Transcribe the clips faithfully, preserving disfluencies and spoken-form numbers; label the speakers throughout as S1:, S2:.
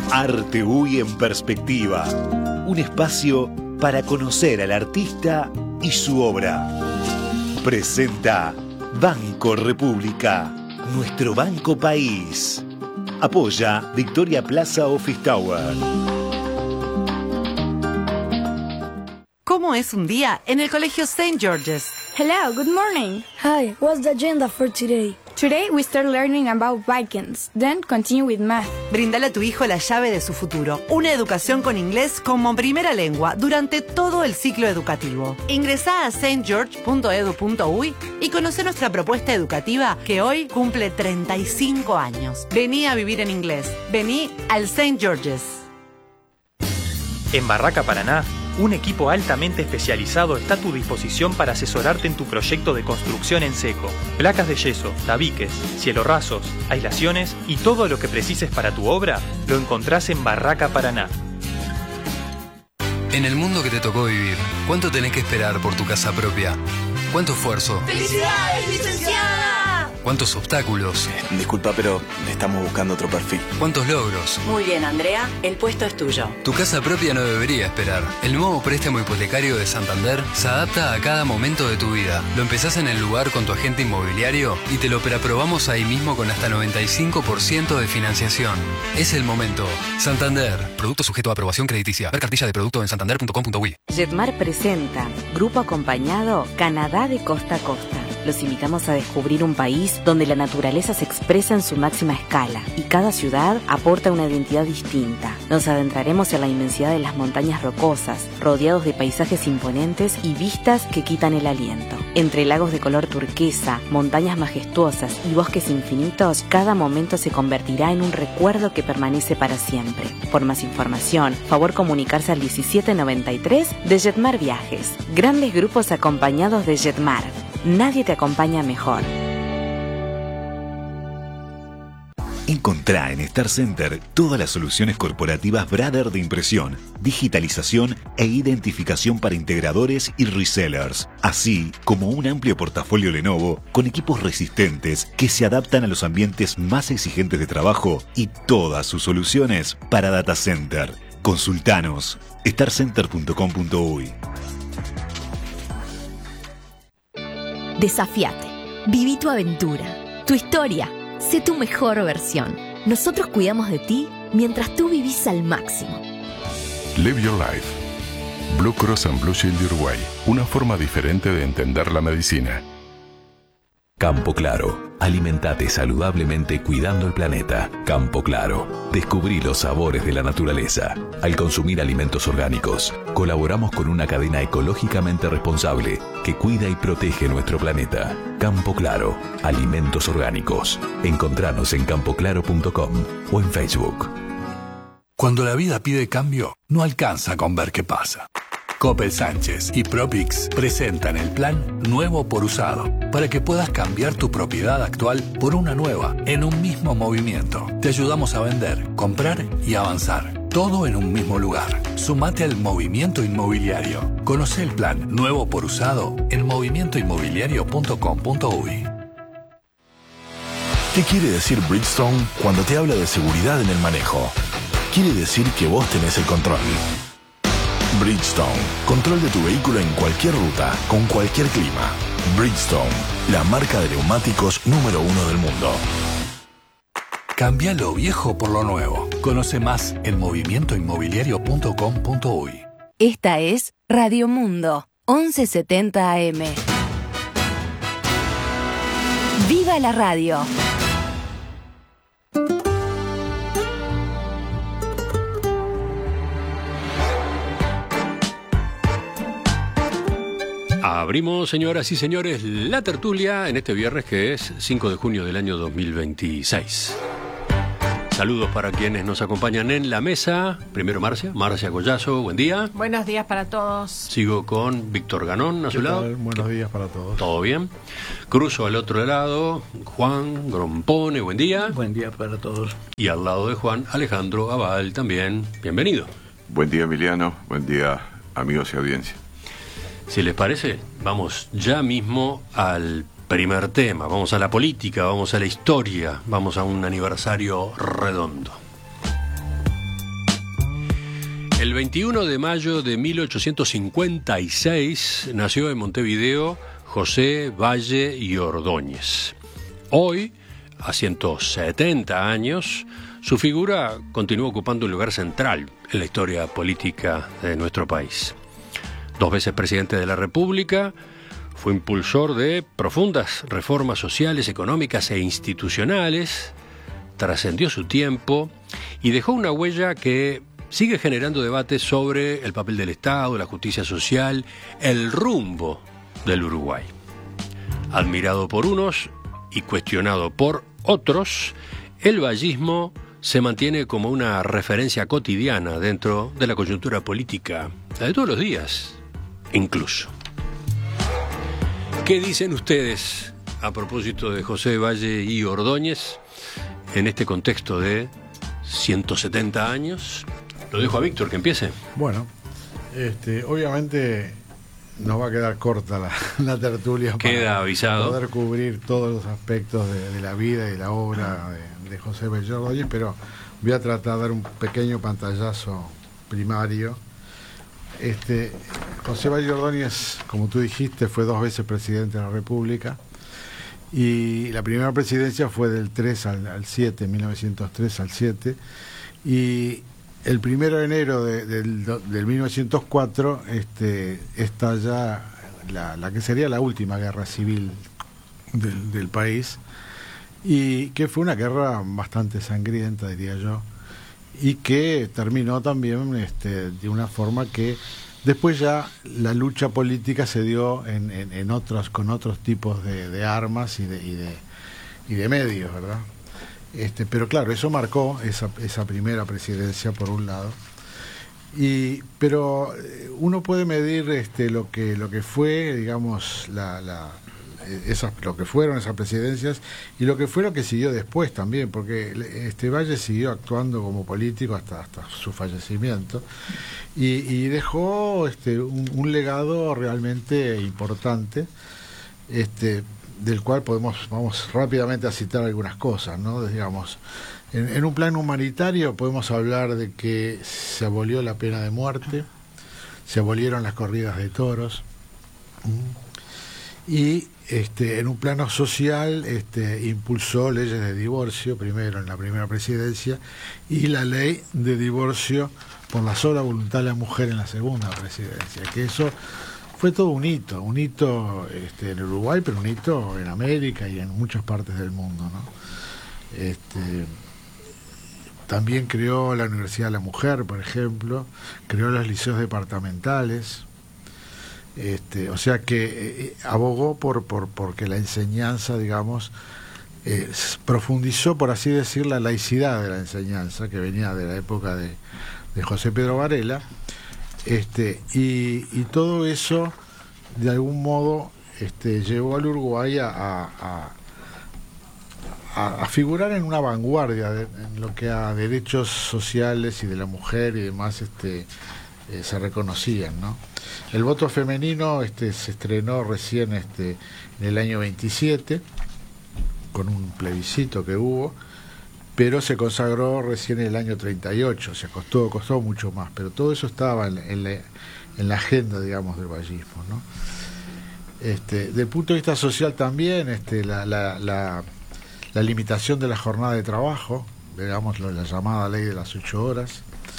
S1: Arte U Y en Perspectiva. Un espacio para conocer al artista y su obra. Presenta Banco República, nuestro banco país. Apoya Victoria Plaza Office Tower.
S2: ¿Cómo es un día en el Colegio Saint George's?
S3: Hello, good morning.
S4: Hi, what's the agenda for today?
S3: Today we start learning about Vikings, then continue with math.
S2: Brindale a tu hijo la llave de su futuro. Una educación con inglés como primera lengua durante todo el ciclo educativo. Ingresá a saint george punto edu punto uy y conoce nuestra propuesta educativa que hoy cumple treinta y cinco años. Vení a vivir en inglés. Vení al Saint George's.
S5: En Barraca Paraná, un equipo altamente especializado está a tu disposición para asesorarte en tu proyecto de construcción en seco. Placas de yeso, tabiques, cielorrasos, aislaciones y todo lo que precises para tu obra lo encontrás en Barraca Paraná.
S6: En el mundo que te tocó vivir, ¿cuánto tenés que esperar por tu casa propia? ¿Cuánto esfuerzo?
S7: ¡Felicidades, licenciada!
S6: ¿Cuántos obstáculos?
S8: Disculpa, pero estamos buscando otro perfil.
S6: ¿Cuántos logros?
S9: Muy bien, Andrea, el puesto es tuyo.
S6: Tu casa propia no debería esperar. El nuevo préstamo hipotecario de Santander se adapta a cada momento de tu vida. Lo empezás en el lugar con tu agente inmobiliario y te lo preaprobamos ahí mismo con hasta noventa y cinco por ciento de financiación. Es el momento. Santander. Producto sujeto a aprobación crediticia. Ver cartilla de producto en santander punto com punto uy.
S10: Jetmar presenta Grupo Acompañado Canadá de costa a costa. Los invitamos a descubrir un país donde la naturaleza se expresa en su máxima escala y cada ciudad aporta una identidad distinta. Nos adentraremos en la inmensidad de las montañas rocosas, rodeados de paisajes imponentes y vistas que quitan el aliento. Entre lagos de color turquesa, montañas majestuosas y bosques infinitos, cada momento se convertirá en un recuerdo que permanece para siempre. Por más información, favor comunicarse al diecisiete noventa y tres de Jetmar Viajes. Grandes grupos acompañados de Jetmar. Nadie te acompaña mejor.
S1: Encontrá en Star Center todas las soluciones corporativas Brother de impresión, digitalización e identificación para integradores y resellers, así como un amplio portafolio Lenovo con equipos resistentes que se adaptan a los ambientes más exigentes de trabajo y todas sus soluciones para data center. Consultanos star center punto com punto uy.
S11: Desafíate. Viví tu aventura, tu historia. Sé tu mejor versión. Nosotros cuidamos de ti mientras tú vivís al máximo.
S12: Live your life. Blue Cross and Blue Shield Uruguay. Una forma diferente de entender la medicina.
S13: Campo Claro. Alimentate saludablemente cuidando el planeta. Campo Claro. Descubrí los sabores de la naturaleza. Al consumir alimentos orgánicos, colaboramos con una cadena ecológicamente responsable que cuida y protege nuestro planeta. Campo Claro. Alimentos orgánicos. Encontranos en campo claro punto com o en Facebook.
S14: Cuando la vida pide cambio, no alcanza con ver qué pasa. Coppel Sánchez y Propix presentan el plan Nuevo por Usado para que puedas cambiar tu propiedad actual por una nueva en un mismo movimiento. Te ayudamos a vender, comprar y avanzar. Todo en un mismo lugar. Sumate al movimiento inmobiliario. Conoce el plan Nuevo por Usado en movimiento inmobiliario punto com punto uy.
S15: ¿Qué quiere decir Bridgestone cuando te habla de seguridad en el manejo? Quiere decir que vos tenés el control. Bridgestone, control de tu vehículo en cualquier ruta, con cualquier clima. Bridgestone, la marca de neumáticos número uno del mundo.
S14: Cambia lo viejo por lo nuevo. Conoce más en movimiento inmobiliario punto com punto uy.
S11: Esta es Radio Mundo, once setenta A M. ¡Viva la radio!
S16: Abrimos, señoras y señores, la tertulia en este viernes que es cinco de junio del año dos mil veintiséis. Saludos para quienes nos acompañan en la mesa. Primero Marcia, Marcia Collazo, buen día.
S17: Buenos días para todos.
S16: Sigo con Víctor Ganón a su lado.
S18: Tal? Buenos días para todos.
S16: ¿Todo bien? Cruzo al otro lado, Juan Grompone, buen día.
S19: Buen día para todos.
S16: Y al lado de Juan, Alejandro Abal también. Bienvenido.
S20: Buen día, Emiliano. Buen día, amigos y audiencia.
S16: Si les parece, vamos ya mismo al primer tema. Vamos a la política, vamos a la historia, vamos a un aniversario redondo. El veintiuno de mayo de mil ochocientos cincuenta y seis nació en Montevideo José Valle y Ordóñez. Hoy, a ciento setenta años, su figura continúa ocupando un lugar central en la historia política de nuestro país. Dos veces presidente de la República, fue impulsor de profundas reformas sociales, económicas e institucionales, trascendió su tiempo y dejó una huella que sigue generando debates sobre el papel del Estado, la justicia social, el rumbo del Uruguay. Admirado por unos y cuestionado por otros, el vallismo se mantiene como una referencia cotidiana dentro de la coyuntura política, la de todos los días, incluso. ¿Qué dicen ustedes a propósito de José Valle y Ordóñez en este contexto de ciento setenta años? Lo dejo a Víctor que empiece.
S17: Bueno, este, obviamente nos va a quedar corta la, la tertulia.
S16: Queda
S17: para
S16: avisado.
S17: Poder cubrir todos los aspectos de, de la vida y de la obra de, de José Valle y Ordóñez, pero voy a tratar de dar un pequeño pantallazo primario. Este, José Valle y Ordóñez, como tú dijiste, fue dos veces presidente de la República, y la primera presidencia fue del tres al, al siete, mil novecientos tres al siete, y el primero de enero de, del, del mil novecientos cuatro este, estalla la, la que sería la última guerra civil del, del país, y que fue una guerra bastante sangrienta, diría yo, y que terminó también este, de una forma que después ya la lucha política se dio en, en, en otros, con otros tipos de, de armas y de, y de y de medios, ¿verdad? Este, pero claro, eso marcó esa, esa primera presidencia por un lado, y pero uno puede medir este, lo que lo que fue, digamos, la, la esas, lo que fueron esas presidencias y lo que fue lo que siguió después también, porque este Valle siguió actuando como político hasta hasta su fallecimiento, y, y dejó este un, un legado realmente importante, este del cual podemos vamos rápidamente a citar algunas cosas, ¿no? Digamos, en, en un plano humanitario podemos hablar de que se abolió la pena de muerte, se abolieron las corridas de toros, y este en un plano social este impulsó leyes de divorcio primero en la primera presidencia, y la ley de divorcio por la sola voluntad de la mujer en la segunda presidencia, que eso fue todo un hito, un hito este, en Uruguay, pero un hito en América y en muchas partes del mundo, ¿no? Este, también creó la Universidad de la Mujer, por ejemplo, creó los liceos departamentales, este, o sea que eh, abogó por, por porque la enseñanza, digamos, eh, profundizó, por así decir, la laicidad de la enseñanza, que venía de la época de, de José Pedro Varela. Este, y, y todo eso de algún modo este, llevó al Uruguay a, a, a, a figurar en una vanguardia de, en lo que a derechos sociales y de la mujer y demás este, eh, se reconocían, ¿no? El voto femenino este, se estrenó recién este, en el año veintisiete con un plebiscito que hubo, pero se consagró recién en el año treinta y ocho, o sea, costó, costó mucho más, pero todo eso estaba en, en, la, en la agenda, digamos, del vallismo, ¿no? Este, desde el punto de vista social también, este, la, la, la, la limitación de la jornada de trabajo, digamos, la llamada ley de las ocho horas,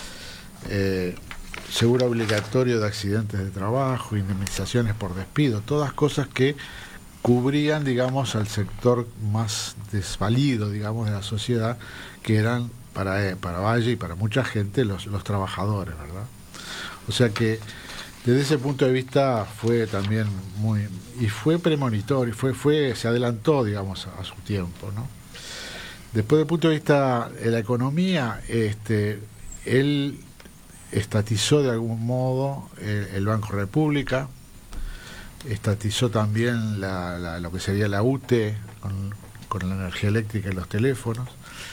S17: eh, seguro obligatorio de accidentes de trabajo, indemnizaciones por despido, todas cosas que cubrían, digamos, al sector más desvalido, digamos, de la sociedad, que eran para, para Valle y para mucha gente los, los trabajadores, ¿verdad? O sea que desde ese punto de vista fue también muy, y fue premonitorio, fue, fue, se adelantó, digamos, a, a su tiempo, ¿no? Después, desde el punto de vista de la economía, este, él estatizó de algún modo el, el Banco República, estatizó también la, la, lo que sería la U T E con, con la energía eléctrica y los teléfonos,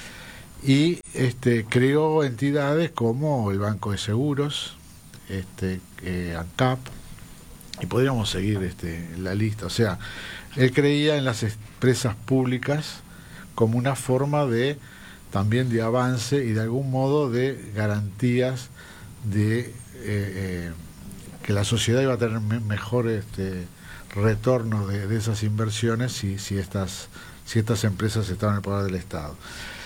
S17: y este, creó entidades como el Banco de Seguros, este, eh, ANCAP, y podríamos seguir este, la lista. O sea, él creía en las empresas públicas como una forma de también de avance y de algún modo de garantías de eh, eh, que la sociedad iba a tener me mejor este, retorno de, de esas inversiones si, si, estas, si estas empresas estaban en el poder del Estado.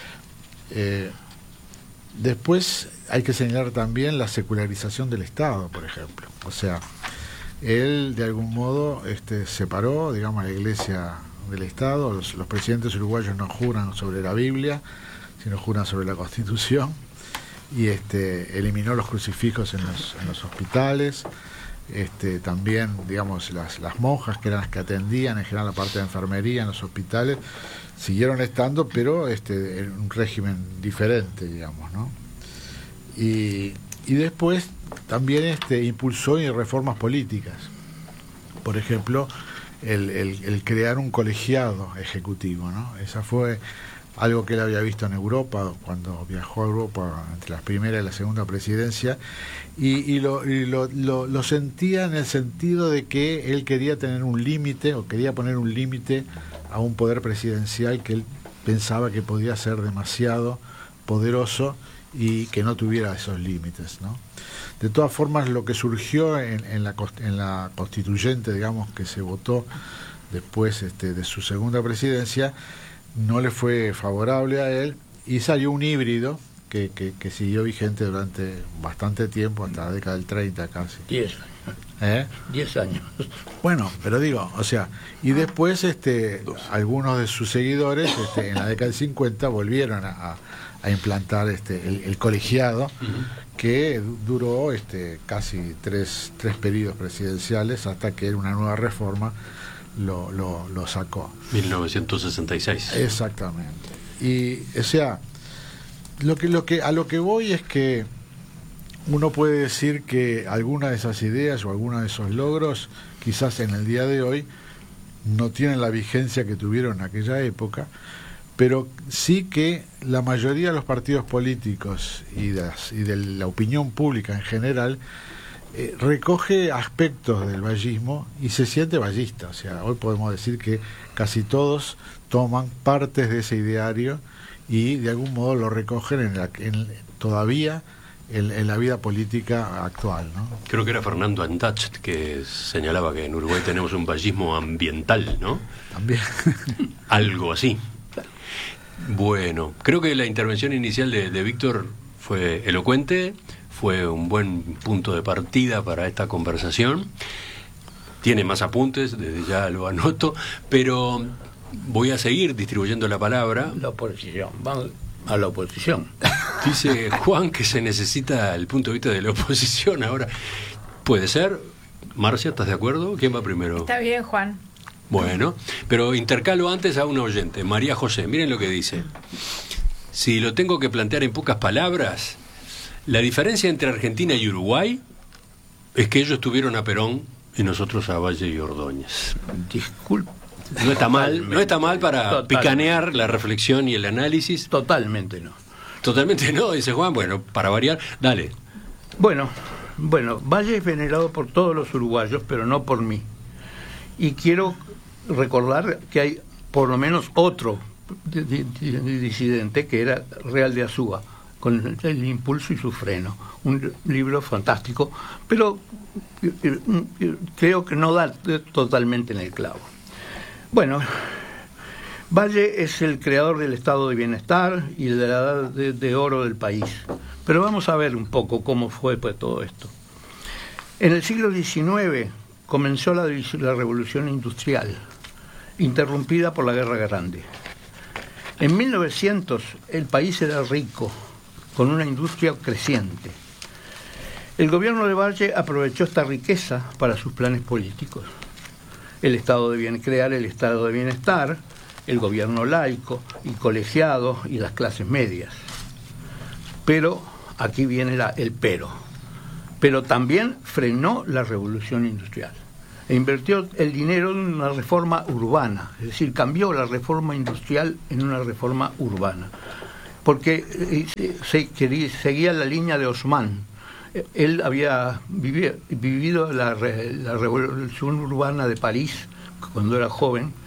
S17: Eh, después hay que señalar también la secularización del Estado, por ejemplo. O sea, él de algún modo este, separó, digamos, a la Iglesia del Estado. Los, los presidentes uruguayos no juran sobre la Biblia, sino juran sobre la Constitución, y este, eliminó los crucifijos en los, en los hospitales. Este, también, digamos, las, las monjas, que eran las que atendían en general la parte de enfermería en los hospitales, siguieron estando, pero este, en un régimen diferente, digamos, ¿no? Y, y después también este, impulsó reformas políticas. Por ejemplo, el, el, el crear un colegiado ejecutivo, ¿no? Esa fue algo que él había visto en Europa cuando viajó a Europa entre la primera y la segunda presidencia, y, y, lo, y lo, lo, lo sentía en el sentido de que él quería tener un límite, o quería poner un límite a un poder presidencial que él pensaba que podía ser demasiado poderoso y que no tuviera esos límites, ¿no? De todas formas, lo que surgió en, en, la, en la constituyente, digamos, que se votó después este, de su segunda presidencia, no le fue favorable a él, y salió un híbrido que, que, que siguió vigente durante bastante tiempo, hasta la década del treinta casi.
S18: Diez años.
S17: ¿Eh?
S18: Diez años.
S17: Bueno, pero digo, o sea, y después este, algunos de sus seguidores este, en la década del cincuenta volvieron a, a, a implantar este, el, el colegiado, uh-huh, que duró este, casi tres, tres periodos presidenciales, hasta que una nueva reforma Lo, lo, lo sacó.
S16: mil novecientos sesenta y seis.
S17: Exactamente. Y, o sea, lo que, lo que, a lo que voy es que uno puede decir que alguna de esas ideas o algunos de esos logros, quizás en el día de hoy, no tienen la vigencia que tuvieron en aquella época, pero sí que la mayoría de los partidos políticos y de, las, y de la opinión pública en general Eh, recoge aspectos del vallismo y se siente vallista. O sea, hoy podemos decir que casi todos toman partes de ese ideario y de algún modo lo recogen en la, en, todavía en, en la vida política actual, ¿no?
S16: Creo que era Fernando Antacht que señalaba que en Uruguay tenemos un vallismo ambiental, ¿no?
S17: También.
S16: Algo así. Bueno, creo que la intervención inicial de, de Víctor fue elocuente. Fue un buen punto de partida para esta conversación. Tiene más apuntes, desde ya lo anoto, pero voy a seguir distribuyendo la palabra.
S18: La oposición, van a la oposición.
S16: Dice Juan que se necesita el punto de vista de la oposición ahora. ¿Puede ser? Marcia, ¿estás de acuerdo? ¿Quién va primero?
S19: Está bien, Juan.
S16: Bueno, pero intercalo antes a una oyente, María José. Miren lo que dice. Si lo tengo que plantear en pocas palabras, la diferencia entre Argentina y Uruguay es que ellos tuvieron a Perón y nosotros a Valle y Ordóñez.
S18: Disculpe.
S16: No está mal, no está mal para Totalmente. picanear la reflexión y el análisis.
S18: Totalmente no.
S16: Totalmente no, dice Juan. Bueno, para variar, dale.
S18: Bueno, bueno, Valle es venerado por todos los uruguayos, pero no por mí. Y quiero recordar que hay por lo menos otro disidente que era Real de Azúa, con el impulso y su freno, un libro fantástico, pero creo que no da totalmente en el clavo. Bueno, Valle es el creador del estado de bienestar y de la edad de, de oro del país, pero vamos a ver un poco cómo fue pues, todo esto. En el siglo diecinueve comenzó la, la revolución industrial, interrumpida por la Guerra Grande. En mil novecientos el país era rico, con una industria creciente. El gobierno de Valle aprovechó esta riqueza para sus planes políticos. El estado de bien, crear el estado de bienestar, el gobierno laico y colegiado y las clases medias. Pero aquí viene la, el pero. Pero también frenó la revolución industrial e invirtió el dinero en una reforma urbana, es decir, cambió la reforma industrial en una reforma urbana, porque se quería, seguía la línea de Haussmann. Él había vivido, vivido la, la revolución urbana de París cuando era joven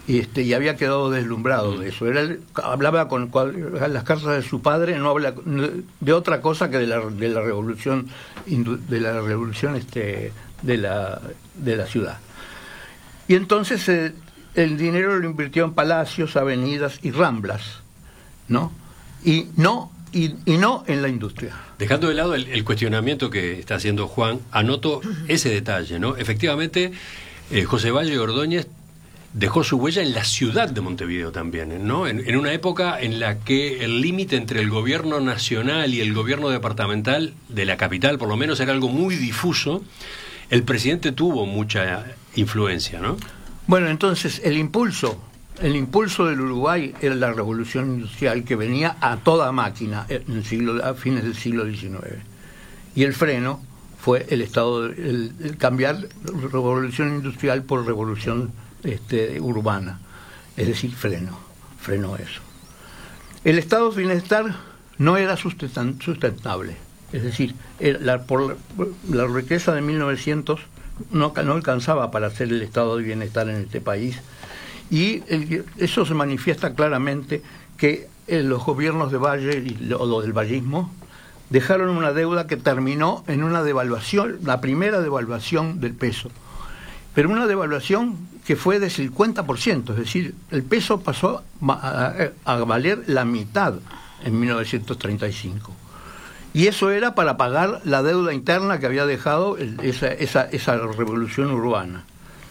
S18: y, este, y había quedado deslumbrado de eso. Era el, hablaba con, con las cartas de su padre, no habla de otra cosa que de la, de la revolución, de la revolución este, de, la, de la ciudad. Y entonces eh, el dinero lo invirtió en palacios, avenidas y ramblas, ¿no? Y no, y, y no en la industria.
S16: Dejando de lado el, el cuestionamiento que está haciendo Juan, anoto ese detalle, ¿no? Efectivamente, eh, José Valle Ordóñez dejó su huella en la ciudad de Montevideo también, ¿no? En, en una época en la que el límite entre el gobierno nacional y el gobierno departamental de la capital, por lo menos, era algo muy difuso. El presidente tuvo mucha influencia, ¿no?
S18: Bueno, entonces el impulso, el impulso del Uruguay era la revolución industrial que venía a toda máquina en el siglo, a fines del siglo diecinueve. Y el freno fue el estado, el, el cambiar revolución industrial por revolución este, urbana, es decir, freno, frenó eso. El estado de bienestar no era sustentable. Es decir, la, por la, la riqueza de mil novecientos no, no alcanzaba para hacer el estado de bienestar en este país, y el, eso se manifiesta claramente que eh, los gobiernos de Valle y lo, lo del vallismo dejaron una deuda que terminó en una devaluación, la primera devaluación del peso, pero una devaluación que fue de cincuenta por ciento, es decir, el peso pasó a, a, a valer la mitad en mil novecientos treinta y cinco. Y eso era para pagar la deuda interna que había dejado el, esa, esa, esa revolución urbana.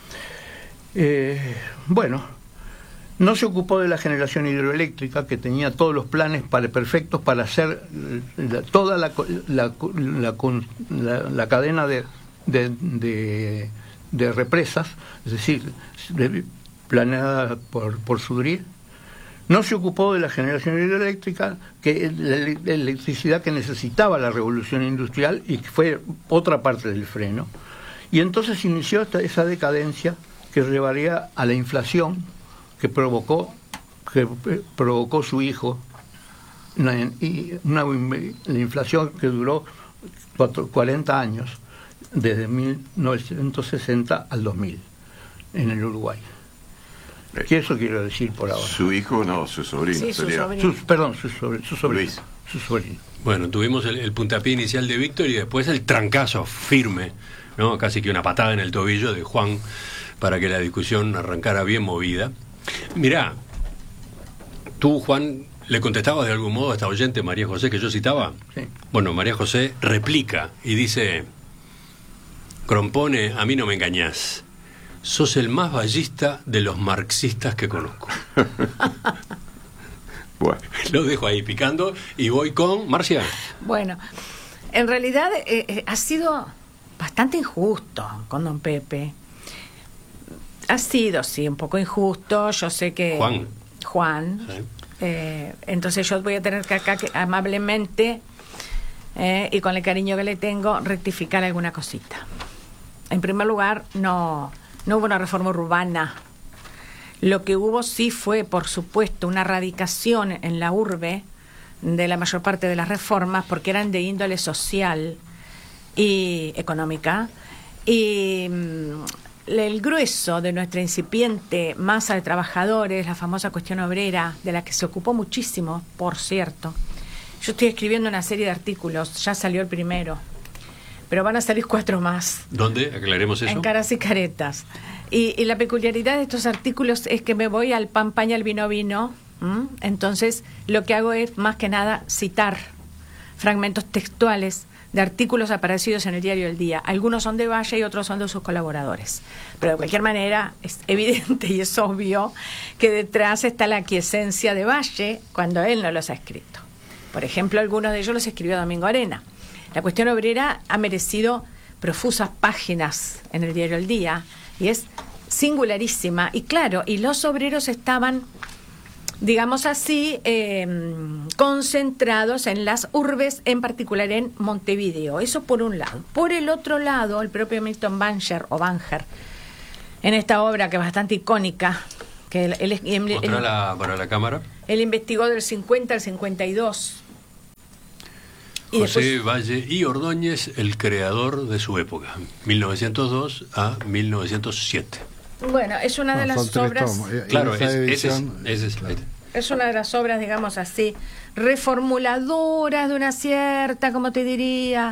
S18: Eh, bueno, no se ocupó de la generación hidroeléctrica, que tenía todos los planes para, perfectos para hacer la, toda la, la, la, la, la cadena de, de, de, de represas, es decir, de, planeada por, por Sudril. No se ocupó de la generación hidroeléctrica, que la electricidad que necesitaba la revolución industrial y que fue otra parte del freno. Y entonces inició esta, esa decadencia que llevaría a la inflación que provocó que provocó su hijo, una, una, la inflación que duró cuarenta años, desde mil novecientos sesenta al dos mil, en el Uruguay. ¿Qué eso quiero decir por ahora?
S20: ¿Su hijo no, su sobrino?
S18: Sí, su
S20: sería.
S18: sobrino. Su, perdón, su, sobre, su sobrino.
S20: Luis.
S18: Su sobrino.
S16: Bueno, tuvimos el, el puntapié inicial de Víctor y después el trancazo firme, ¿no? Casi que una patada en el tobillo de Juan para que la discusión arrancara bien movida. Mirá, tú, Juan, ¿le contestabas de algún modo a esta oyente, María José, que yo citaba?
S18: Sí.
S16: Bueno, María José replica y dice: Crompone, a mí no me engañás. Sos el más vallista de los marxistas que conozco.
S20: Bueno.
S16: Lo dejo ahí picando y voy con Marcia.
S19: Bueno, en realidad eh, eh, ha sido bastante injusto con don Pepe. Ha sido, sí, un poco injusto. Yo sé que...
S16: Juan.
S19: Juan.
S16: Sí.
S19: Eh, entonces yo voy a tener que acá que, amablemente eh, y con el cariño que le tengo, rectificar alguna cosita. En primer lugar, no... No hubo una reforma urbana. Lo que hubo sí fue, por supuesto, una radicación en la urbe de la mayor parte de las reformas, porque eran de índole social y económica. Y mmm, el grueso de nuestra incipiente masa de trabajadores, la famosa cuestión obrera, de la que se ocupó muchísimo, por cierto. Yo estoy escribiendo una serie de artículos, ya salió el primero, pero van a salir cuatro más.
S16: ¿Dónde? Aclaremos eso.
S19: En Caras y Caretas. Y, y la peculiaridad de estos artículos es que me voy al pan, paña, al vino, vino. ¿Mm? Entonces, lo que hago es, más que nada, citar fragmentos textuales de artículos aparecidos en el diario El Día. Algunos son de Valle y otros son de sus colaboradores. Pero de cualquier manera, es evidente y es obvio que detrás está la aquiescencia de Valle cuando él no los ha escrito. Por ejemplo, algunos de ellos los escribió Domingo Arena. La cuestión obrera ha merecido profusas páginas en el diario El Día y es singularísima. Y claro, y los obreros estaban, digamos así, eh, concentrados en las urbes, en particular en Montevideo. Eso por un lado. Por el otro lado, el propio Milton Banger, o Banger, en esta obra que es bastante icónica, que él, él, él,
S16: Mostrala para la cámara.
S19: Él investigó del cincuenta al cincuenta y dos. Y
S16: José
S19: después,
S16: Valle y Ordóñez, el creador de su época, mil novecientos dos a mil novecientos siete.
S19: Bueno, es una
S17: No,
S19: de las
S17: son tres
S19: obras...
S17: tomos. Eh,
S16: Claro,
S17: esa
S16: es, ese es,
S17: edición-
S16: ese es la-
S19: Es una de las obras, digamos así, reformuladoras de una cierta, como te diría,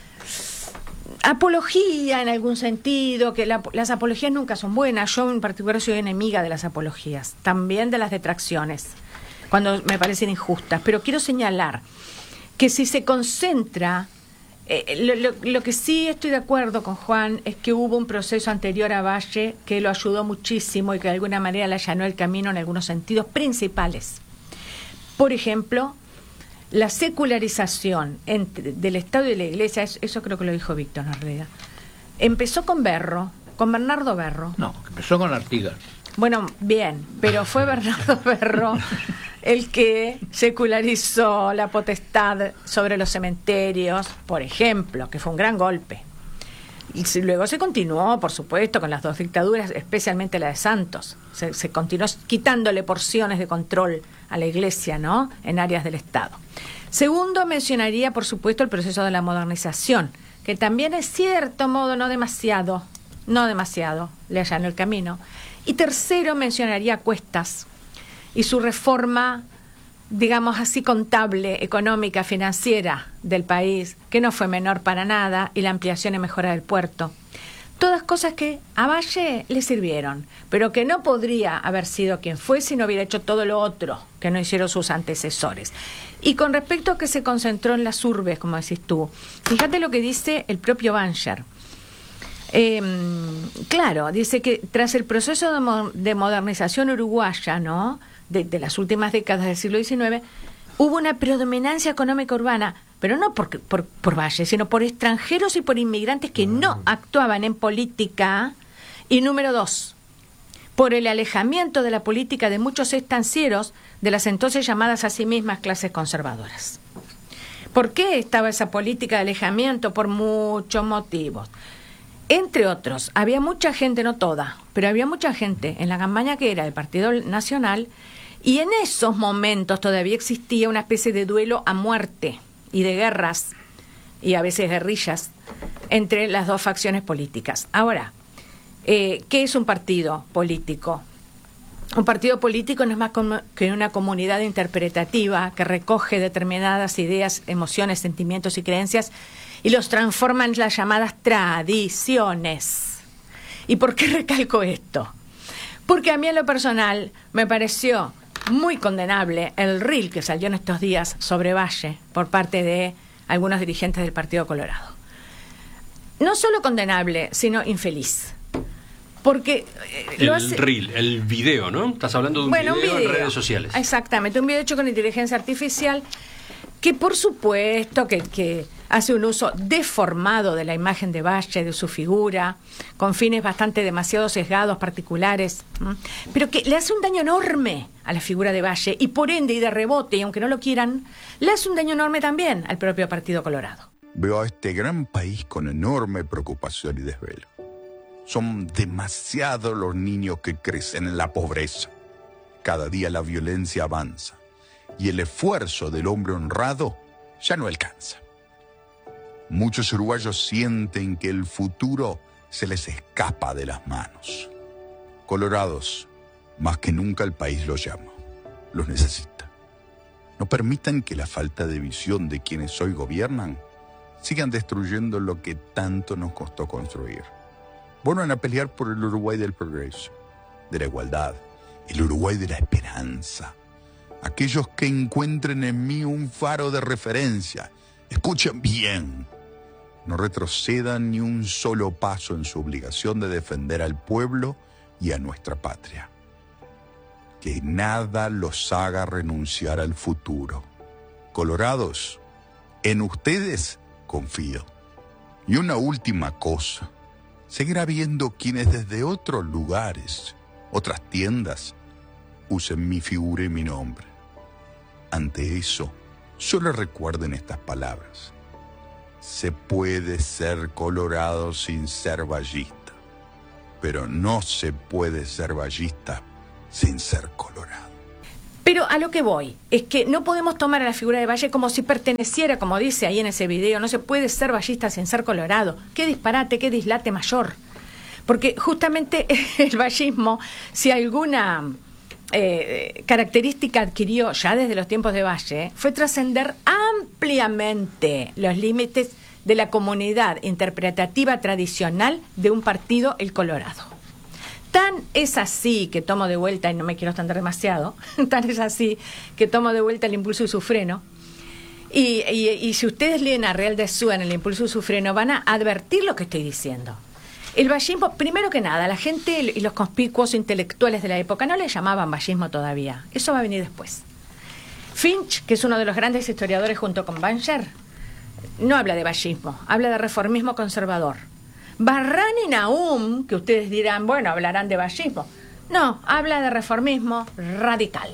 S19: apología en algún sentido, que la- las apologías nunca son buenas. Yo en particular soy enemiga de las apologías, también de las detracciones, cuando me parecen injustas. Pero quiero señalar que si se concentra, eh, lo, lo- lo que sí estoy de acuerdo con Juan es que hubo un proceso anterior a Valle que lo ayudó muchísimo y que de alguna manera le allanó el camino en algunos sentidos principales. Por ejemplo, la secularización entre, del Estado y de la Iglesia, eso, eso creo que lo dijo Víctor Narrega, empezó con Berro, con Bernardo Berro.
S18: No, empezó con Artigas.
S19: Bueno, bien, pero fue Bernardo Berro el que secularizó la potestad sobre los cementerios, por ejemplo, que fue un gran golpe. Y si- luego se continuó, por supuesto, con las dos dictaduras, especialmente la de Santos. Se, se continuó quitándole porciones de control a la Iglesia, ¿no?, en áreas del Estado. Segundo, mencionaría, por supuesto, el proceso de la modernización, que también es cierto modo no demasiado, no demasiado, le allanó el camino. Y tercero, mencionaría a Cuestas y su reforma, digamos así, contable, económica, financiera del país, que no fue menor para nada, y la ampliación y mejora del puerto. Todas cosas que a Valle le sirvieron, pero que no podría haber sido quien fue si no hubiera hecho todo lo otro que no hicieron sus antecesores. Y con respecto a que se concentró en las urbes, como decís tú, fíjate lo que dice el propio Bancher. Eh, claro, dice que tras el proceso de, mo- de modernización uruguaya, ¿no?, de, de las últimas décadas del siglo diecinueve, hubo una predominancia económica urbana, pero no por, por, por Valle, sino por extranjeros y por inmigrantes que no actuaban en política. Y número dos, por el alejamiento de la política de muchos estancieros de las entonces llamadas a sí mismas clases conservadoras. ¿Por qué estaba esa política de alejamiento? Por muchos motivos. Entre otros, había mucha gente, no toda, pero había mucha gente en la campaña que era del Partido Nacional, y en esos momentos todavía existía una especie de duelo a muerte y de guerras, y a veces guerrillas, entre las dos facciones políticas. Ahora, eh, ¿qué es un partido político? Un partido político no es más como que una comunidad interpretativa que recoge determinadas ideas, emociones, sentimientos y creencias y los transforma en las llamadas tradiciones. ¿Y por qué recalco esto? Porque a mí en lo personal me pareció muy condenable el reel que salió en estos días sobre Valle por parte de algunos dirigentes del Partido Colorado. No solo condenable, sino infeliz. Porque eh,
S16: El
S19: lo hace...
S16: reel, el video, ¿no? Estás hablando de un,
S19: Bueno,
S16: video,
S19: un video
S16: en redes sociales.
S19: Exactamente, un video hecho con inteligencia artificial que por supuesto que, que hace un uso deformado de la imagen de Valle, de su figura, con fines bastante demasiado sesgados, particulares, ¿m? pero que le hace un daño enorme a la figura de Valle y por ende y de rebote, y aunque no lo quieran, le hace un daño enorme también al propio Partido Colorado.
S21: Veo a este gran país con enorme preocupación y desvelo. Son demasiados los niños que crecen en la pobreza. Cada día la violencia avanza y el esfuerzo del hombre honrado ya no alcanza. Muchos uruguayos sienten que el futuro se les escapa de las manos. Colorados, más que nunca el país los llama, los necesita. No permitan que la falta de visión de quienes hoy gobiernan sigan destruyendo lo que tanto nos costó construir. Vuelvan a pelear por el Uruguay del progreso, de la igualdad, el Uruguay de la esperanza. Aquellos que encuentren en mí un faro de referencia, escuchen bien. No retrocedan ni un solo paso en su obligación de defender al pueblo y a nuestra patria. Que nada los haga renunciar al futuro. Colorados, en ustedes confío. Y una última cosa. Seguirá habiendo quienes desde otros lugares, otras tiendas, usen mi figura y mi nombre. Ante eso, solo recuerden estas palabras. Se puede ser colorado sin ser vallista, pero no se puede ser vallista sin ser colorado.
S19: Pero a lo que voy es que no podemos tomar a la figura de Valle como si perteneciera, como dice ahí en ese video, no se puede ser vallista sin ser colorado. Qué disparate, qué dislate mayor. Porque justamente el vallismo, si alguna eh, característica adquirió ya desde los tiempos de Valle, fue trascender ampliamente los límites de la comunidad interpretativa tradicional de un partido, el Colorado. Tan es así que tomo de vuelta, y no me quiero extender demasiado, tan es así que tomo de vuelta El impulso y su freno. Y, y, y si ustedes leen a Real de Sua en El impulso y su freno, van a advertir lo que estoy diciendo. El vallismo, primero que nada, la gente y los conspicuos intelectuales de la época no le llamaban vallismo todavía. Eso va a venir después. Finch, que es uno de los grandes historiadores junto con Bancher, no habla de vallismo, habla de reformismo conservador. Barran y Nahum, que ustedes dirán, bueno, hablarán de vallismo. No, habla de reformismo radical.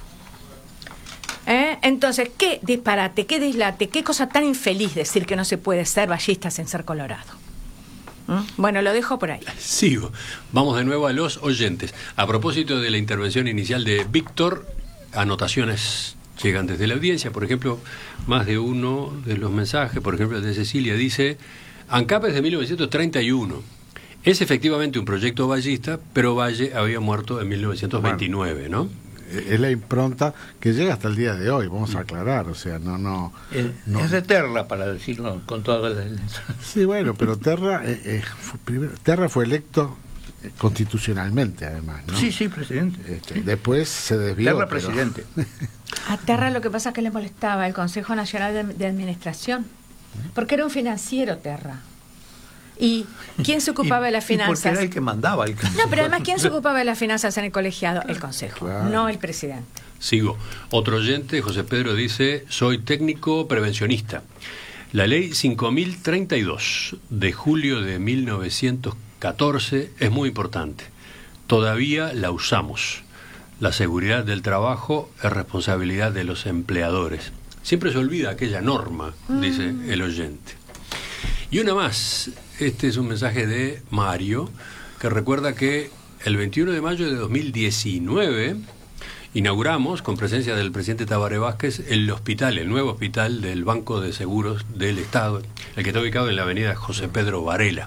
S19: ¿Eh? Entonces, qué disparate, qué dislate, qué cosa tan infeliz decir que no se puede ser vallista sin ser colorado. ¿Mm? Bueno, lo dejo por ahí.
S16: Sigo. Vamos de nuevo a los oyentes. A propósito de la intervención inicial de Víctor, anotaciones llegan desde la audiencia. Por ejemplo, más de uno de los mensajes, por ejemplo, de Cecilia, dice: ANCAP es de mil novecientos treinta y uno. Es efectivamente un proyecto vallista, pero Valle había muerto en mil novecientos veintinueve, ¿no?
S17: Es la impronta que llega hasta el día de hoy, vamos a aclarar, o sea, no, no...
S18: El,
S17: no.
S18: Es de Terra, para decirlo con todas las...
S17: Sí, bueno, pero Terra, eh, eh, fue, primero, Terra fue electo constitucionalmente, además, ¿no?
S18: Sí, sí, presidente.
S17: Este, después se desvió.
S18: Terra,
S17: pero...
S18: presidente.
S19: A Terra lo que pasa es que le molestaba el Consejo Nacional de, de Administración, porque era un financiero Terra. ¿Y quién se ocupaba
S18: y,
S19: de las finanzas?
S18: Porque era el que mandaba. El que...
S19: No, pero además, ¿quién se ocupaba de las finanzas en el colegiado? El Consejo, claro. No el presidente.
S16: Sigo. Otro oyente, José Pedro, dice: soy técnico prevencionista. La ley cinco mil treinta y dos de julio de mil novecientos catorce es muy importante. Todavía la usamos. La seguridad del trabajo es responsabilidad de los empleadores. Siempre se olvida aquella norma, mm. dice el oyente. Y una más. Este es un mensaje de Mario, que recuerda que el veintiuno de mayo de dos mil diecinueve inauguramos, con presencia del presidente Tabaré Vázquez, el hospital, el nuevo hospital del Banco de Seguros del Estado, el que está ubicado en la avenida José Pedro Varela.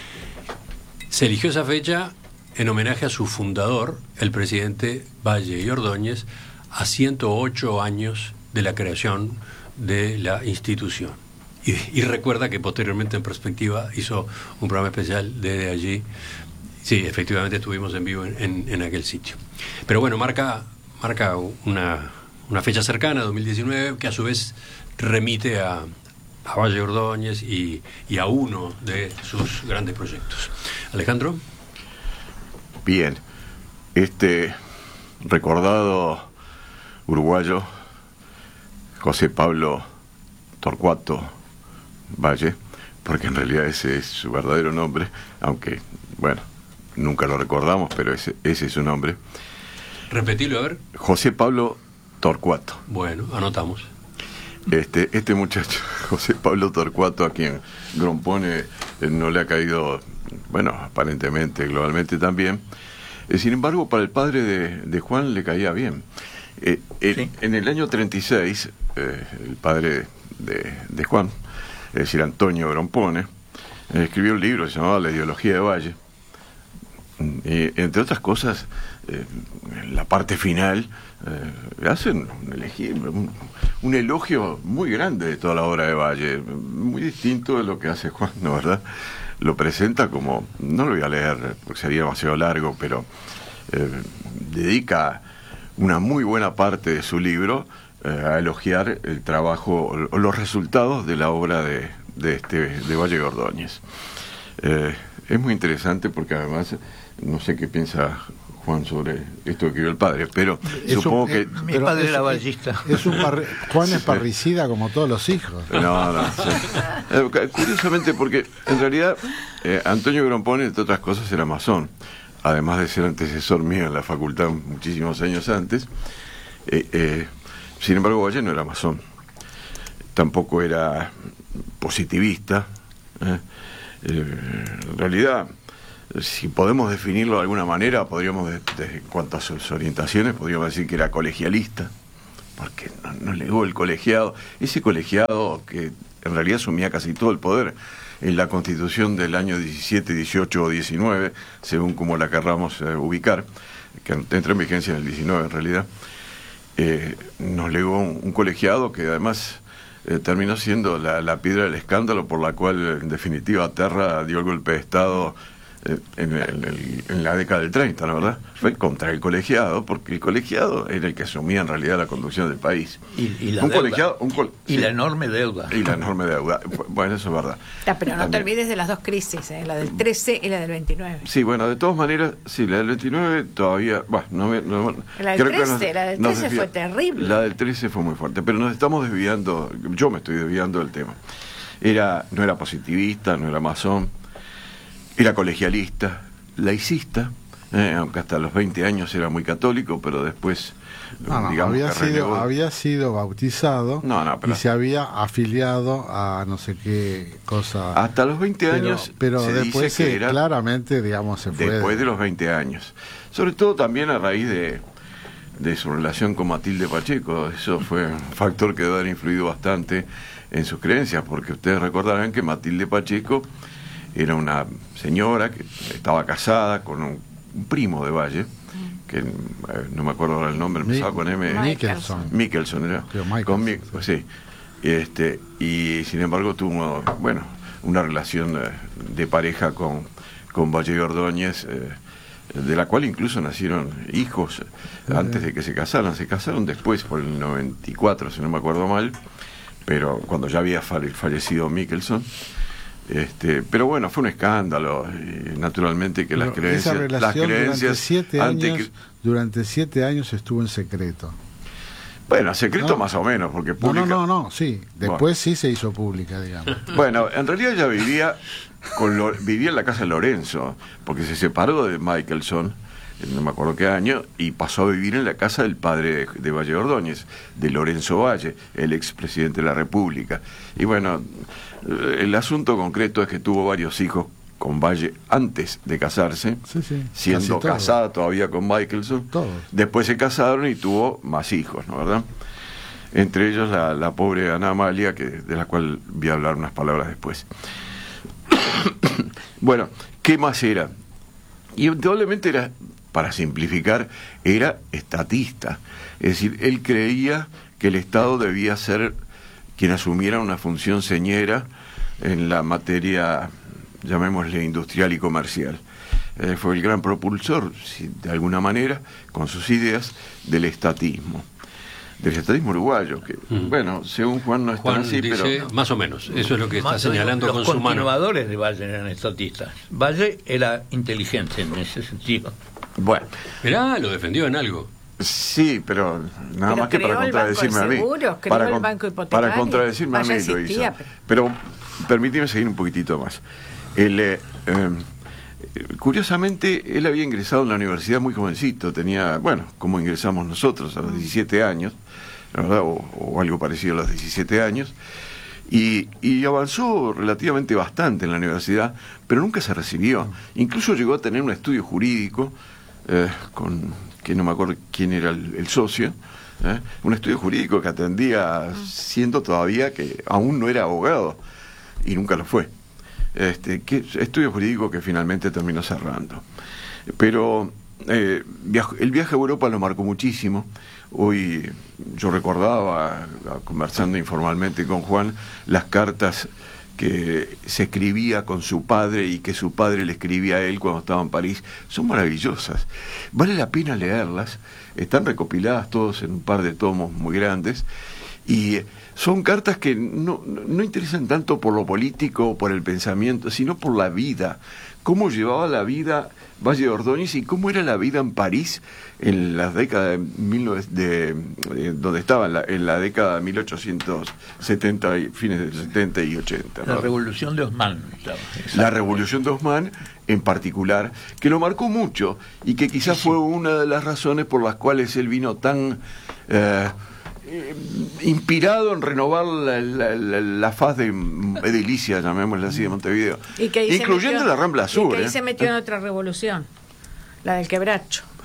S16: Se eligió esa fecha en homenaje a su fundador, el presidente Valle y Ordóñez, a ciento ocho años de la creación de la institución. Y, y recuerda que posteriormente en Perspectiva hizo un programa especial desde allí. Sí, efectivamente estuvimos en vivo en, en, en aquel sitio. Pero bueno, marca, marca una, una fecha cercana, dos mil diecinueve, que a su vez remite a, a Valle Ordóñez y, y a uno de sus grandes proyectos. Alejandro.
S20: Bien, este recordado uruguayo, José Pablo Torcuato Valle, porque en realidad ese es su verdadero nombre, aunque, bueno, nunca lo recordamos, pero ese, ese es su nombre.
S16: Repetilo, a ver.
S20: José Pablo Torcuato.
S16: Bueno, anotamos.
S20: Este, este muchacho, José Pablo Torcuato, a quien Grompone eh, no le ha caído, bueno, aparentemente, globalmente también. Eh, sin embargo, para el padre de, de Juan le caía bien. Eh, el, sí. En el año treinta y seis, eh, el padre de, de Juan, es decir, Antonio Grompone, eh, escribió un libro que se llamaba La ideología de Valle. Y, entre otras cosas, eh, en la parte final eh, hacen un, un, un elogio muy grande de toda la obra de Valle, muy distinto de lo que hace Juan, ¿no, verdad? Lo presenta como, no lo voy a leer porque sería demasiado largo, pero eh, dedica una muy buena parte de su libro eh, a elogiar el trabajo o los resultados de la obra de, de, este, de Valle Ordóñez. Eh, es muy interesante porque además, no sé qué piensa Juan sobre esto que escribió el padre, pero es supongo un, eh, que...
S18: Mi padre es, era ballista.
S17: Es un parri, Juan es parricida como todos los hijos.
S20: No, no. Sí. Eh, curiosamente, porque en realidad eh, Antonio Grompone, entre otras cosas, era masón, además de ser antecesor mío en la facultad muchísimos años antes. Eh, eh, sin embargo, Valle no era masón, tampoco era positivista. Eh, eh, en realidad, si podemos definirlo de alguna manera, podríamos, de, de, en cuanto a sus orientaciones, podríamos decir que era colegialista, porque no, no legó el colegiado, ese colegiado que en realidad asumía casi todo el poder. En la Constitución del año diecisiete, dieciocho o diecinueve, según como la querramos eh, ubicar, que entró en vigencia en el diecinueve en realidad, eh, nos legó un, un colegiado que además eh, terminó siendo la, la piedra del escándalo por la cual en definitiva Terra dio el golpe de Estado eh, en, en, el, en la década del treinta, ¿no verdad? Fue contra el colegiado, porque el colegiado era el que asumía en realidad la conducción del país.
S18: Y, y la
S20: un
S18: deuda.
S20: colegiado, un col
S18: y
S20: sí.
S18: la enorme deuda.
S20: Y la enorme deuda. Bueno, eso es verdad.
S19: Ah, pero no
S20: También.
S19: te olvides de las dos crisis, ¿eh? La del trece y la del veintinueve.
S20: Sí, bueno, de todas maneras, sí, la del veintinueve todavía, bueno, no, me- no
S19: La del
S20: creo que
S19: trece,
S20: nos-
S19: la del
S20: nos
S19: trece
S20: desvía-
S19: fue terrible.
S20: La del trece fue muy fuerte, pero nos estamos desviando, yo me estoy desviando del tema. Era, no era positivista, no era masón, era colegialista, laicista, eh, aunque hasta los veinte años era muy católico, pero después,
S17: No, no,
S20: digamos
S17: había,
S20: que
S17: sido,
S20: renegó.
S17: había sido bautizado
S20: No, no, pero-
S17: y se había afiliado a no sé qué cosa.
S20: Hasta los veinte
S17: Pero-
S20: años
S17: Pero,
S20: se
S17: después
S20: dice que
S17: se-
S20: era-
S17: claramente, digamos, se fue.
S20: Después de los veinte años. Sobre todo también a raíz de, de su relación con Matilde Pacheco. Eso fue un factor que debe haber influido bastante en sus creencias, porque ustedes recordarán que Matilde Pacheco era una señora que estaba casada con un, un primo de Valle, que eh, no me acuerdo ahora el nombre, empezaba con M.
S17: Mickelson.
S20: Mickelson era. Con Mi- pues sí. Este, y sin embargo tuvo, bueno, una relación eh, de pareja con, con Valle Ordóñez, eh, de la cual incluso nacieron hijos eh, antes de que se casaran. Se casaron después, por el noventa y cuatro, si no me acuerdo mal, pero cuando ya había falle- fallecido Mickelson. Este, pero bueno, fue un escándalo, y naturalmente que las
S17: Pero
S20: creencias,
S17: esa
S20: las
S17: relación
S20: creencias
S17: durante siete
S20: ante-
S17: años, durante siete años estuvo en secreto.
S20: bueno, secreto
S17: No.
S20: más o menos, porque
S17: No,
S20: pública.
S17: no, no, no, sí. Después sí se hizo pública, digamos.
S20: Bueno, en realidad ella vivía con Lo- vivía en la casa de Lorenzo, porque se separó de Mickelson, no me acuerdo qué año, y pasó a vivir en la casa del padre de, de Valle Ordóñez, de Lorenzo Valle, el expresidente de la República. Y bueno, eh, el asunto concreto es que tuvo varios hijos con Valle antes de casarse,
S17: Sí, sí,
S20: siendo
S17: casi todos.
S20: casada todavía con Mickelson.
S17: Todos.
S20: Después se casaron y tuvo más hijos, ¿no verdad? Entre ellos la, la pobre Ana Amalia, que, de la cual voy a hablar unas palabras después. Bueno, ¿qué más era? Y indudablemente era, para simplificar, era estatista. Es decir, él creía que el Estado debía ser quien asumiera una función señera en la materia, llamémosle, industrial y comercial. Eh, fue el gran propulsor, si, de alguna manera, con sus ideas, del estatismo. Del estatismo uruguayo, que,
S16: Mm.
S20: bueno, según Juan no es tan
S16: Juan
S20: así,
S16: dice,
S20: pero...
S16: más o menos, eso es lo que está
S18: Más o menos,
S16: señalando
S18: los
S16: con su mano.
S18: continuadores de Valle eran estatistas. Valle era inteligente en ese sentido.
S20: Bueno.
S16: Mirá, lo defendió en algo.
S20: Sí, pero nada
S19: Pero
S20: más que para
S19: creó el Banco de
S20: contradecirme a mí.
S19: Seguros, creó
S20: para,
S19: el
S20: con-
S19: Banco Hipotecario.
S20: para contradecirme a mí
S19: Vaya
S20: lo hizo.
S19: existía,
S20: Pero permíteme seguir un poquitito más. El, eh, eh, curiosamente, él había ingresado en la universidad muy jovencito. Tenía, bueno, como ingresamos nosotros a los diecisiete años, la verdad, o, o algo parecido a los diecisiete años. Y, y avanzó relativamente bastante en la universidad, pero nunca se recibió. Incluso llegó a tener un estudio jurídico, eh, con que no me acuerdo quién era el, el socio, eh, un estudio jurídico que atendía, siendo todavía que aún no era abogado, y nunca lo fue. Este, que, estudio jurídico que finalmente terminó cerrando. Pero eh, viaj- el viaje a Europa lo marcó muchísimo. Hoy yo recordaba, conversando informalmente con Juan, las cartas que se escribía con su padre y que su padre le escribía a él cuando estaba en París. Son maravillosas. Vale la pena leerlas. Están recopiladas todos en un par de tomos muy grandes. Y son cartas que no, no interesan tanto por lo político o por el pensamiento, sino por la vida. Cómo llevaba la vida Valle Ordóñez y cómo era la vida en París en las décadas de, mil novecientos de, de donde estaba en la, en la década de mil ochocientos setenta y fines del setenta y ochenta,
S18: La
S20: ¿no?
S18: revolución de Osman. estaba.
S20: La revolución de Osman en particular, que lo marcó mucho y que quizás fue una de las razones por las cuales él vino tan eh, eh, inspirado en renovar la, la, la, la faz de edilicia, llamémosla así, de Montevideo,
S19: Y que ahí se
S20: incluyendo
S19: metió-
S20: la Rambla
S19: y
S20: Sur.
S19: que ahí
S20: ¿eh?
S19: se metió en otra revolución, la del quebracho.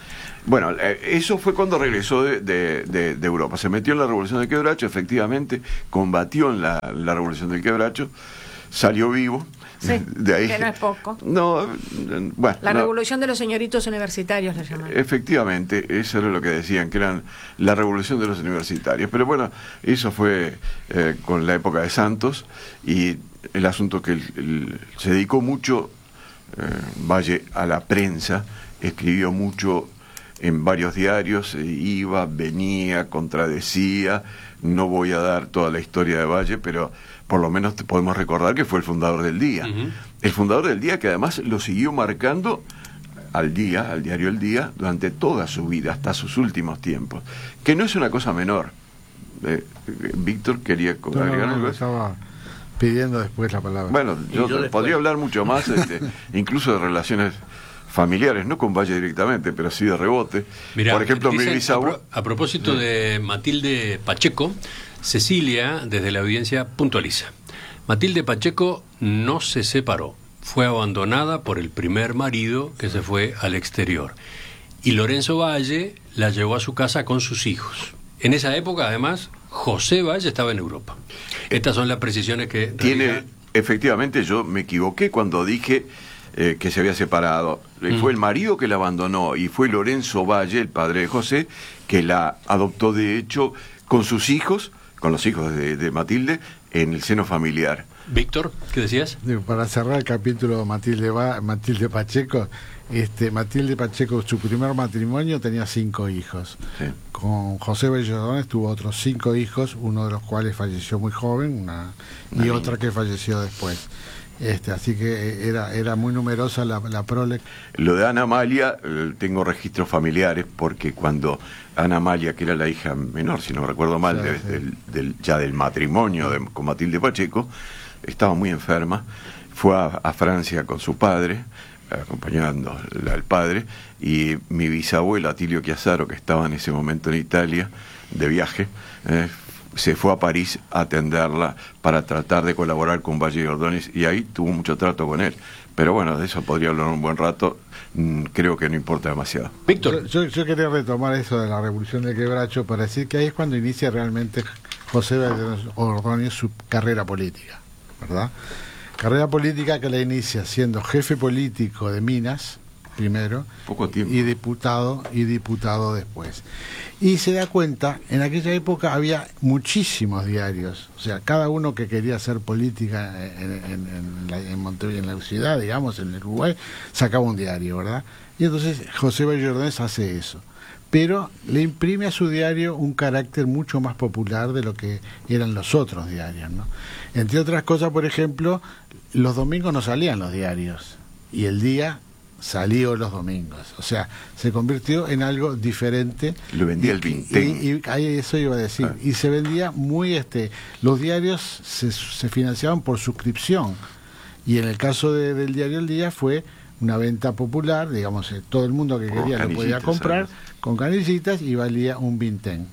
S20: Bueno, eso fue cuando regresó de, de, de, de Europa. Se metió en la Revolución del Quebracho, efectivamente, combatió en la, la Revolución del Quebracho, salió vivo.
S19: Sí,
S20: de ahí,
S19: que no es poco.
S20: No, bueno.
S19: La
S20: no,
S19: revolución de los señoritos universitarios, le llaman.
S20: Efectivamente, eso era lo que decían, que eran la revolución de los universitarios. Pero bueno, eso fue eh, con la época de Santos, y el asunto que el, el, se dedicó mucho, eh, Valle, a la prensa, escribió mucho en varios diarios, iba, venía, contradecía. No voy a dar toda la historia de Valle, pero por lo menos te podemos recordar que fue el fundador del Día. Uh-huh. El fundador del Día, que además lo siguió marcando al Día, al diario El Día, durante toda su vida, hasta sus últimos tiempos. Que no es una cosa menor. Eh, Víctor quería agregar
S17: no, no,
S20: algo.
S17: Estaba pidiendo después la palabra.
S20: Bueno, yo, yo podría hablar mucho más, este, incluso de relaciones familiares, no con Valle directamente, pero sí de rebote.
S16: Mirá,
S20: por ejemplo,
S16: dice,
S20: mi bisabuelo...
S16: A, pro, a propósito de Matilde Pacheco, Cecilia, desde la audiencia, puntualiza. Matilde Pacheco no se separó, fue abandonada por el primer marido que se fue al exterior. Y Lorenzo Valle la llevó a su casa con sus hijos. En esa época, además, José Valle estaba en Europa. Estas son las precisiones que...
S20: Tiene,
S16: realiza...
S20: efectivamente, yo me equivoqué cuando dije... Eh, que se había separado. Mm. Fue el marido que la abandonó, y fue Lorenzo Valle, el padre de José, que la adoptó de hecho con sus hijos, con los hijos de, de Matilde, en el seno familiar.
S16: Víctor, ¿qué decías?
S17: Para cerrar el capítulo Matilde, Va, Matilde Pacheco, este, Matilde Pacheco, su primer matrimonio, tenía cinco hijos. Sí. Con José Bellodones tuvo otros cinco hijos, uno de los cuales falleció muy joven, una, y Ay. otra que falleció después. Este, así que era era muy numerosa la, la prole.
S20: Lo de Ana Amalia, eh, tengo registros familiares, porque cuando Ana Amalia, que era la hija menor, si no recuerdo mal, sí, de, sí. Del, del, ya del matrimonio de, con Matilde Pacheco, estaba muy enferma, fue a, a Francia con su padre, acompañando al padre, y mi bisabuelo Atilio Chiazaro, que estaba en ese momento en Italia, de viaje, eh, se fue a París a atenderla para tratar de colaborar con Valle y Ordóñez, y ahí tuvo mucho trato con él. Pero bueno, de eso podría hablar un buen rato, mm, creo que no importa demasiado.
S17: Víctor. Yo, yo quería retomar eso de la Revolución del Quebracho para decir que ahí es cuando inicia realmente José Valle Ordóñez su carrera política, ¿verdad? Carrera política que la inicia siendo jefe político de Minas, primero,
S20: poco tiempo,
S17: y diputado y diputado después. Y se da cuenta, en aquella época había muchísimos diarios, o sea, cada uno que quería hacer política en, en, en, la, en Montevideo, en la ciudad, digamos, en el Uruguay, sacaba un diario, ¿verdad? Y entonces José Valle Ordóñez hace eso, pero le imprime a su diario un carácter mucho más popular de lo que eran los otros diarios, ¿no? Entre otras cosas, por ejemplo, los domingos no salían los diarios, y el Día salió los domingos, o sea, se convirtió en algo diferente.
S20: Lo vendía el Vintén.
S17: Y, y, y ahí eso iba a decir, ah. y se vendía muy, este, los diarios se, se financiaban por suscripción, y en el caso de, del diario El Día fue una venta popular, digamos, eh, todo el mundo que quería lo podía comprar, ¿sabes? Con canillitas, y valía un Vintén.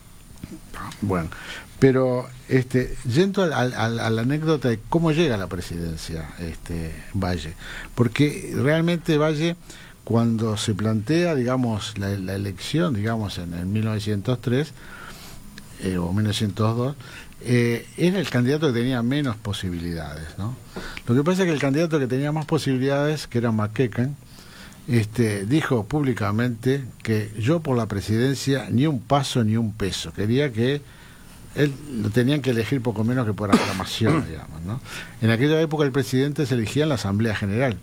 S17: Bueno, pero este, yendo a, a, a la anécdota de cómo llega a la presidencia este Valle, porque realmente Valle, cuando se plantea, digamos, la, la elección, digamos, en, en mil novecientos tres eh, o mil novecientos dos, eh, era el candidato que tenía menos posibilidades, ¿no? Lo que pasa es que el candidato que tenía más posibilidades, que era McEachin, este, dijo públicamente que yo por la presidencia ni un paso ni un peso, quería que él lo tenían que elegir poco menos que por aclamación, digamos, ¿no? En aquella época el presidente se elegía en la Asamblea General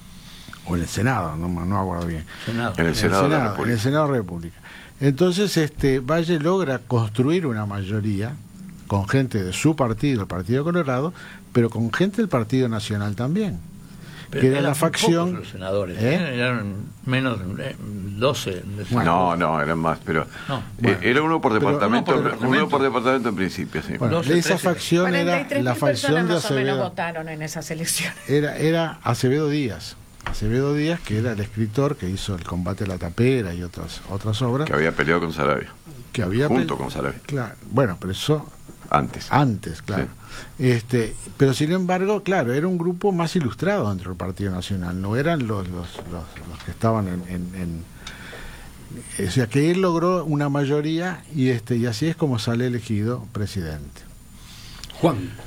S17: o en el Senado, no no me acuerdo bien.
S20: Senado. En el Senado,
S17: en el
S20: Senado,
S17: de la en el Senado de la República. Entonces, este Valle logra construir una mayoría con gente de su partido, el Partido Colorado, pero con gente del Partido Nacional también.
S18: Pero
S17: que era la facción
S18: los senadores,
S17: ¿eh?
S18: ¿eh? Eran menos de doce.
S20: No, no, eran más, pero no. Bueno, eh, era uno por departamento, uno por departamento, uno por departamento en principio, sí.
S17: Bueno, doce, esa facción era la facción de Acevedo.
S19: Más votaron en esas elecciones.
S17: Era era Acevedo Díaz. Acevedo Díaz, que era el escritor que hizo El combate a la tapera y otras otras obras.
S20: Que había peleado con Saravia.
S17: Que había
S20: junto con Saravia.
S17: Claro. Bueno, pero eso
S20: antes.
S17: Antes, claro. Sí. Este, pero sin embargo, claro, era un grupo más ilustrado dentro del Partido Nacional, no eran los los, los, los que estaban en, en, en, o sea que él logró una mayoría y este y así es como sale elegido presidente.
S16: Juan.